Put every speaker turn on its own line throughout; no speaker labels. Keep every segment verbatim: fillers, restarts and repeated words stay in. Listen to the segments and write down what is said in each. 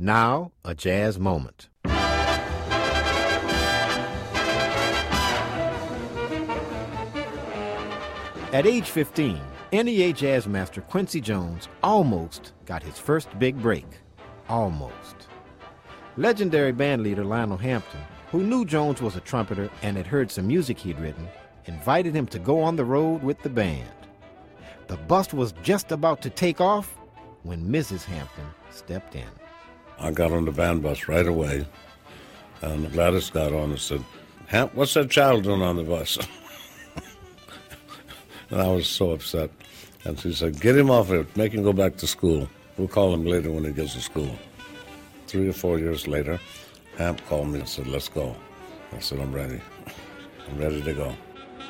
Now, a jazz moment. At age fifteen, N E A jazz master Quincy Jones almost got his first big break. Almost. Legendary bandleader Lionel Hampton, who knew Jones was a trumpeter and had heard some music he'd written, invited him to go on the road with the band. The bus was just about to take off when Missus Hampton stepped in.
I got on the band bus right away, and Gladys got on and said, "Hamp, what's that child doing on the bus?" And I was so upset. And she said, "Get him off it, make him go back to school. We'll call him later when he gets to school." Three or four years later, Hamp called me and said, "Let's go." I said, "I'm ready. I'm ready to go."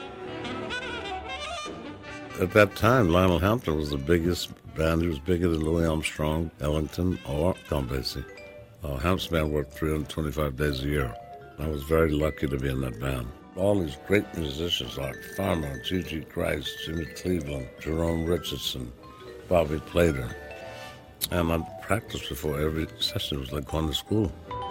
At that time, Lionel Hampton was the biggest band. He was bigger than Louis Armstrong, Ellington, or Count Basie. Uh, Hamp's band worked three hundred twenty-five days a year. I was very lucky to be in that band. All these great musicians like Farmer, G G Christ, Jimmy Cleveland, Jerome Richardson, Bobby Plater. And I practiced before every session. It was like going to school.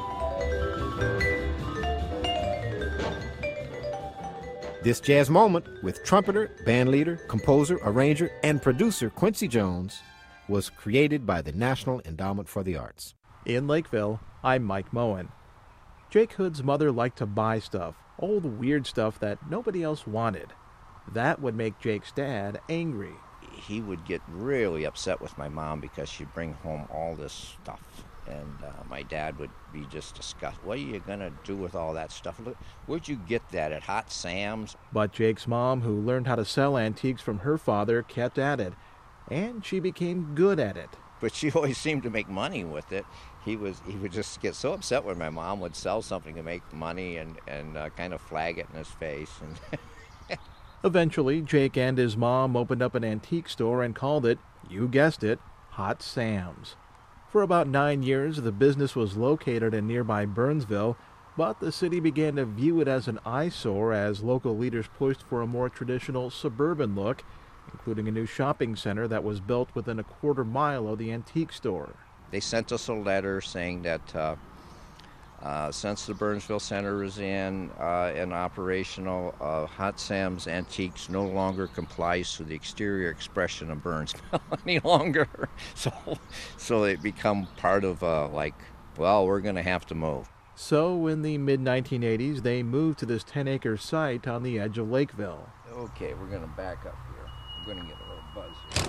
This jazz moment with trumpeter, bandleader, composer, arranger, and producer Quincy Jones was created by the National Endowment for the Arts.
In Lakeville, I'm Mike Moen. Jake Hood's mother liked to buy stuff, old weird stuff that nobody else wanted. That would make Jake's dad angry.
He would get really upset with my mom because she'd bring home all this stuff. And uh, my dad would be just disgusted. What are you going to do with all that stuff? Look, where'd you get that? At Hot Sam's?
But Jake's mom, who learned how to sell antiques from her father, kept at it. And she became good at it.
But she always seemed to make money with it. He was he would just get so upset when my mom would sell something to make money and, and uh, kind of flag it in his face. And
Eventually, Jake and his mom opened up an antique store and called it, you guessed it, Hot Sam's. For about nine years, the business was located in nearby Burnsville, but the city began to view it as an eyesore as local leaders pushed for a more traditional suburban look, including a new shopping center that was built within a quarter mile of the antique store.
They sent us a letter saying that uh, uh, since the Burnsville Center is in uh, and operational, uh, Hot Sam's Antiques no longer complies to the exterior expression of Burnsville any longer. So, so they become part of uh, like, well, we're going to have to move.
So in the mid nineteen eighties, they moved to this ten-acre site on the edge of Lakeville.
Okay, we're going to back up here. We're going to get a little buzz here.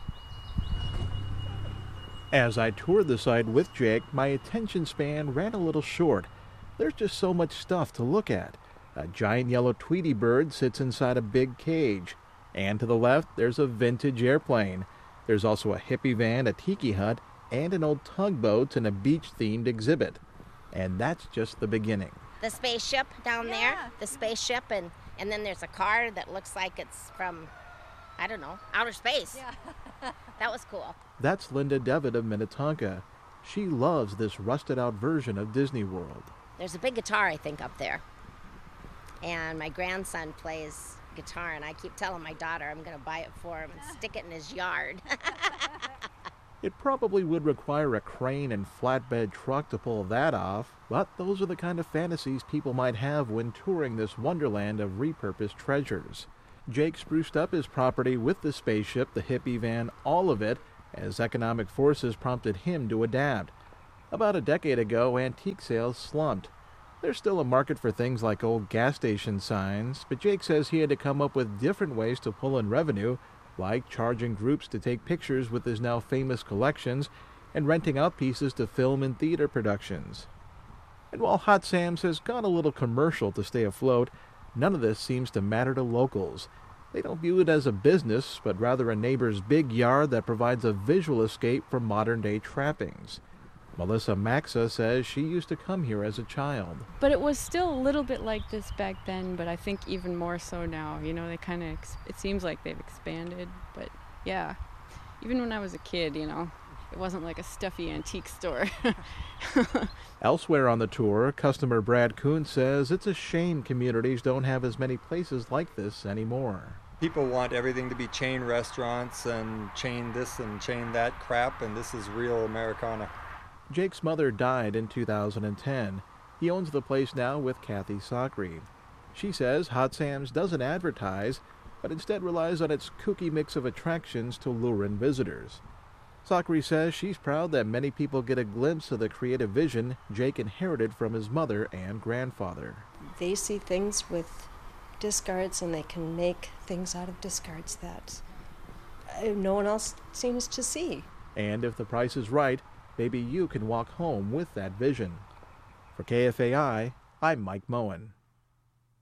As I toured the site with Jake, my attention span ran a little short. There's just so much stuff to look at. A giant yellow Tweety bird sits inside a big cage. And to the left, there's a vintage airplane. There's also a hippie van, a tiki hut, and an old tugboat and a beach-themed exhibit. And that's just the beginning.
The spaceship down yeah. there, the spaceship, and, and then there's a car that looks like it's from, I don't know, outer space. Yeah. That was cool.
That's Linda Devitt of Minnetonka. She loves this rusted-out version of Disney World.
There's a big guitar, I think, up there. And my grandson plays guitar, and I keep telling my daughter I'm going to buy it for him and stick it in his yard.
It probably would require a crane and flatbed truck to pull that off, but those are the kind of fantasies people might have when touring this wonderland of repurposed treasures. Jake spruced up his property with the spaceship, the hippie van, all of it, as economic forces prompted him to adapt. About a decade ago, antique sales slumped. There's still a market for things like old gas station signs, but Jake says he had to come up with different ways to pull in revenue, like charging groups to take pictures with his now famous collections and renting out pieces to film and theater productions. And while Hot Sam's has gone a little commercial to stay afloat, none of this seems to matter to locals. They don't view it as a business, but rather a neighbor's big yard that provides a visual escape from modern-day trappings. Melissa Maxa says she used to come here as a child.
But it was still a little bit like this back then, but I think even more so now. You know, they kind of, ex- it seems like they've expanded, but yeah. Even when I was a kid, you know, it wasn't like a stuffy antique store.
Elsewhere on the tour, customer Brad Kuhn says it's a shame communities don't have as many places like this anymore.
People want everything to be chain restaurants and chain this and chain that crap, and this is real Americana.
Jake's mother died in two thousand ten. He owns the place now with Kathy Sockery. She says Hot Sam's doesn't advertise, but instead relies on its kooky mix of attractions to lure in visitors. Sockery says she's proud that many people get a glimpse of the creative vision Jake inherited from his mother and grandfather.
They see things with discards, and they can make things out of discards that uh, no one else seems to see.
And if the price is right, maybe you can walk home with that vision. For K F A I, I'm Mike Moen.